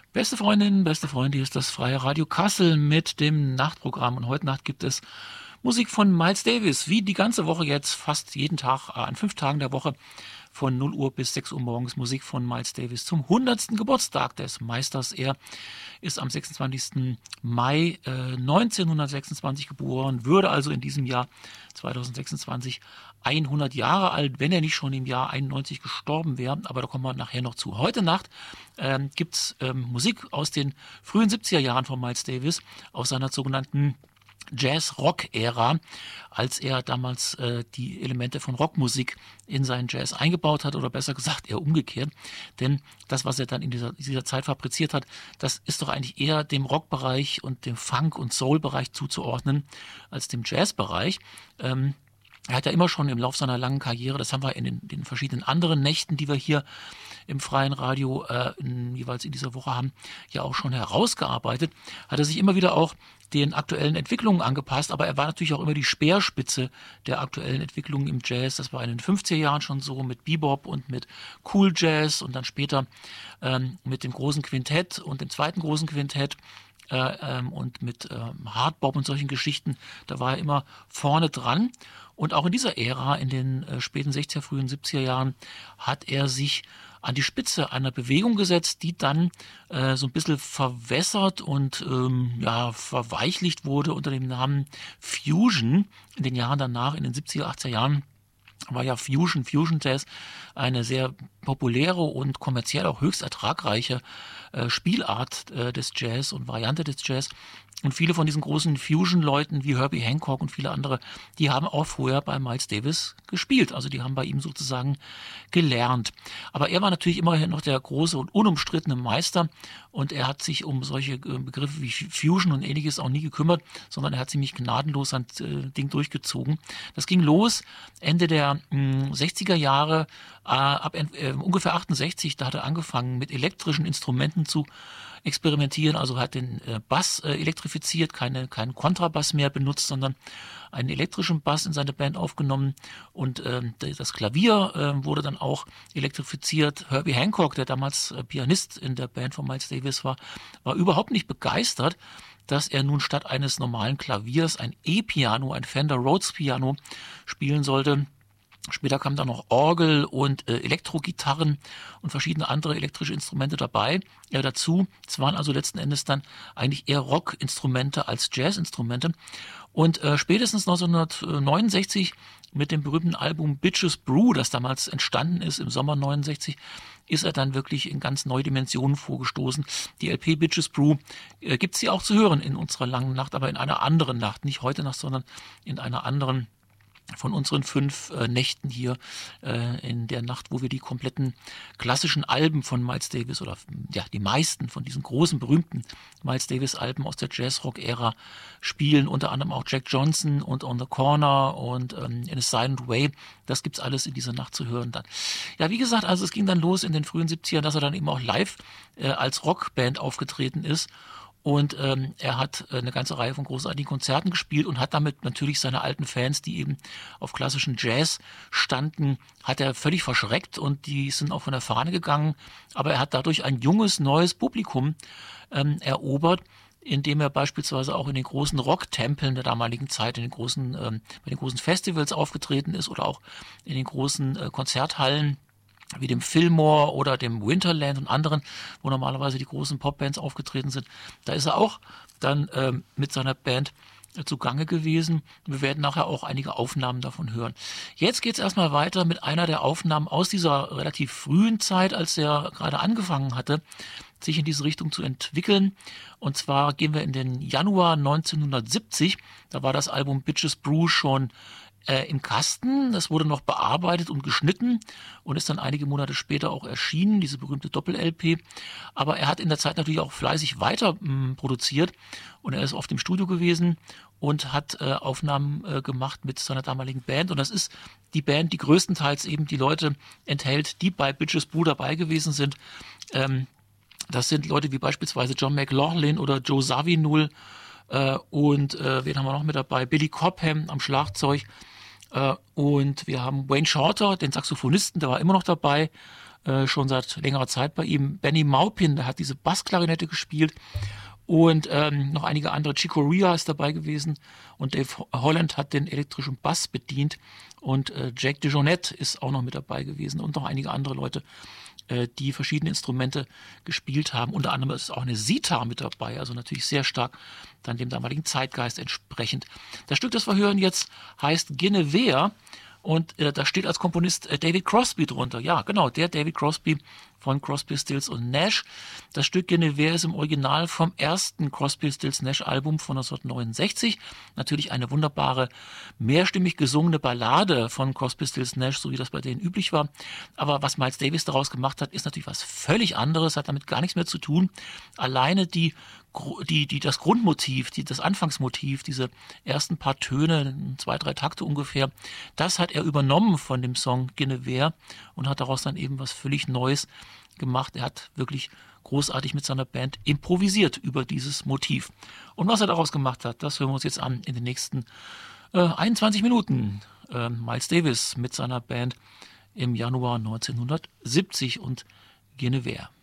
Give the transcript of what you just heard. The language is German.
Beste Freundinnen, beste Freunde, hier ist das Freie Radio Kassel mit dem Nachtprogramm. Und heute Nacht gibt es Musik von Miles Davis, wie die ganze Woche jetzt, fast jeden Tag, an 5 Tagen der Woche, von 0 Uhr bis 6 Uhr morgens Musik von Miles Davis zum 100. Geburtstag des Meisters. Er ist am 26. Mai 1926 geboren, würde also in diesem Jahr 2026 100 Jahre alt, wenn er nicht schon im Jahr 91 gestorben wäre, aber da kommen wir nachher noch zu. Heute Nacht gibt's Musik aus den frühen 70er Jahren von Miles Davis, aus seiner sogenannten Jazz-Rock-Ära, als er damals die Elemente von Rockmusik in seinen Jazz eingebaut hat, oder besser gesagt eher umgekehrt. Denn das, was er dann in dieser Zeit fabriziert hat, das ist doch eigentlich eher dem Rockbereich und dem Funk- und Soul-Bereich zuzuordnen als dem Jazz-Bereich. Er hat ja immer schon im Laufe seiner langen Karriere, das haben wir in den verschiedenen anderen Nächten, die wir hier im freien Radio jeweils in dieser Woche haben, ja auch schon herausgearbeitet, hat er sich immer wieder auch den aktuellen Entwicklungen angepasst, aber er war natürlich auch immer die Speerspitze der aktuellen Entwicklungen im Jazz. Das war in den 50er Jahren schon so mit Bebop und mit Cool Jazz und dann später mit dem großen Quintett und dem zweiten großen Quintett und mit Hardbop und solchen Geschichten. Da war er immer vorne dran. Und auch in dieser Ära, in den späten 60er, frühen 70er Jahren, hat er sich an die Spitze einer Bewegung gesetzt, die dann so ein bisschen verwässert und verweichlicht wurde unter dem Namen Fusion. In den Jahren danach, in den 70er, 80er Jahren, war ja Fusion Jazz eine sehr populäre und kommerziell auch höchst ertragreiche Spielart des Jazz und Variante des Jazz. Und viele von diesen großen Fusion-Leuten wie Herbie Hancock und viele andere, die haben auch vorher bei Miles Davis gespielt. Also die haben bei ihm sozusagen gelernt. Aber er war natürlich immerhin noch der große und unumstrittene Meister. Und er hat sich um solche Begriffe wie Fusion und ähnliches auch nie gekümmert, sondern er hat ziemlich gnadenlos sein Ding durchgezogen. Das ging los Ende der 60er Jahre, ab ungefähr 68, da hat er angefangen mit elektrischen Instrumenten zu experimentieren, also hat den Bass elektrifiziert, keinen Kontrabass mehr benutzt, sondern einen elektrischen Bass in seine Band aufgenommen und das Klavier wurde dann auch elektrifiziert. Herbie Hancock, der damals Pianist in der Band von Miles Davis war überhaupt nicht begeistert, dass er nun statt eines normalen Klaviers ein E-Piano, ein Fender Rhodes Piano spielen sollte. Später kamen dann noch Orgel und Elektrogitarren und verschiedene andere elektrische Instrumente dazu. Es waren also letzten Endes dann eigentlich eher Rockinstrumente als Jazzinstrumente. Und spätestens 1969 mit dem berühmten Album Bitches Brew, das damals entstanden ist im Sommer 69, ist er dann wirklich in ganz neue Dimensionen vorgestoßen. Die LP Bitches Brew gibt's hier auch zu hören in unserer langen Nacht, aber in einer anderen Nacht. Nicht heute Nacht, sondern in einer anderen von unseren 5 Nächten hier in der Nacht, wo wir die kompletten klassischen Alben von Miles Davis oder ja die meisten von diesen großen, berühmten Miles Davis Alben aus der Jazz-Rock-Ära spielen, unter anderem auch Jack Johnson und On the Corner und In a Silent Way. Das gibt's alles in dieser Nacht zu hören dann. Ja, wie gesagt, also es ging dann los in den frühen 70ern, dass er dann eben auch live als Rockband aufgetreten ist. Und er hat eine ganze Reihe von großartigen Konzerten gespielt und hat damit natürlich seine alten Fans, die eben auf klassischen Jazz standen, hat er völlig verschreckt und die sind auch von der Fahne gegangen. Aber er hat dadurch ein junges, neues Publikum erobert, indem er beispielsweise auch in den großen Rocktempeln der damaligen Zeit, bei den großen Festivals aufgetreten ist oder auch in den großen Konzerthallen wie dem Fillmore oder dem Winterland und anderen, wo normalerweise die großen Popbands aufgetreten sind. Da ist er auch dann mit seiner Band zugange gewesen. Wir werden nachher auch einige Aufnahmen davon hören. Jetzt geht's erstmal weiter mit einer der Aufnahmen aus dieser relativ frühen Zeit, als er gerade angefangen hatte, sich in diese Richtung zu entwickeln. Und zwar gehen wir in den Januar 1970. Da war das Album Bitches Brew schon im Kasten. Das wurde noch bearbeitet und geschnitten und ist dann einige Monate später auch erschienen, diese berühmte Doppel-LP. Aber er hat in der Zeit natürlich auch fleißig weiter produziert und er ist oft im Studio gewesen und hat Aufnahmen gemacht mit seiner damaligen Band. Und das ist die Band, die größtenteils eben die Leute enthält, die bei Bitches Brew dabei gewesen sind. Das sind Leute wie beispielsweise John McLaughlin oder Joe Zawinul und wen haben wir noch mit dabei? Billy Cobham am Schlagzeug. Und wir haben Wayne Shorter, den Saxophonisten, der war immer noch dabei. schon seit längerer Zeit bei ihm. Benny Maupin, der hat diese Bassklarinette gespielt. Und noch einige andere. Chico Rea ist dabei gewesen und Dave Holland hat den elektrischen Bass bedient und Jake DeJohnette ist auch noch mit dabei gewesen und noch einige andere Leute, die verschiedene Instrumente gespielt haben. Unter anderem ist auch eine Sitar mit dabei, also natürlich sehr stark dann dem damaligen Zeitgeist entsprechend. Das Stück, das wir hören jetzt, heißt Guinevere. Und da steht als Komponist David Crosby drunter. Ja, genau, der David Crosby von Crosby, Stills und Nash. Das Stück Guinevere ist im Original vom ersten Crosby, Stills, Nash Album von 1969. Natürlich eine wunderbare, mehrstimmig gesungene Ballade von Crosby, Stills, Nash, so wie das bei denen üblich war. Aber was Miles Davis daraus gemacht hat, ist natürlich was völlig anderes, hat damit gar nichts mehr zu tun. Alleine das Grundmotiv, das Anfangsmotiv, diese ersten paar Töne, 2, 3 Takte ungefähr, das hat er übernommen von dem Song Guinevere und hat daraus dann eben was völlig Neues gemacht. Er hat wirklich großartig mit seiner Band improvisiert über dieses Motiv. Und was er daraus gemacht hat, das hören wir uns jetzt an in den nächsten 21 Minuten. Miles Davis mit seiner Band im Januar 1970 und Guinevere.